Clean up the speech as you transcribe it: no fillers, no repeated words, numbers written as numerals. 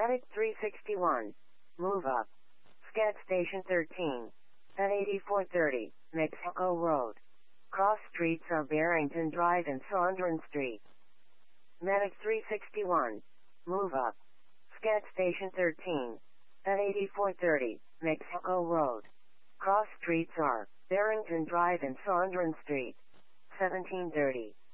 Medic 361. Move up. Scat Station 13. At 8430, Mexico Road. Cross streets are Barrington Drive and Saunders Street. Medic 361. Move up. Scat Station 13. At 8430, Mexico Road. Cross streets are Barrington Drive and Saunders Street. 1730.